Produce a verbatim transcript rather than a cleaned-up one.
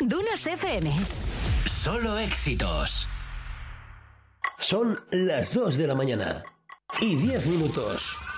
Dunas F M. Solo éxitos. Son las dos de la mañana y diez minutos.